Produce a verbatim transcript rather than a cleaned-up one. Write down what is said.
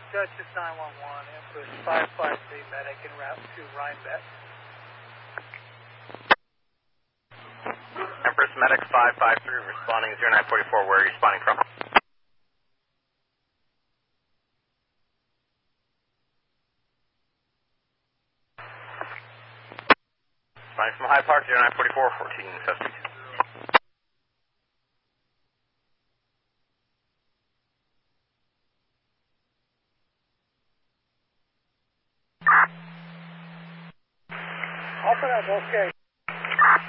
Duchess nine one one, Empress five five three, medic en route to Rhinebeck. Empress medic five five three, responding zero nine four four, where are you responding from? Responding from High Park, zero nine four four, fourteen, suspect. Alpha, okay.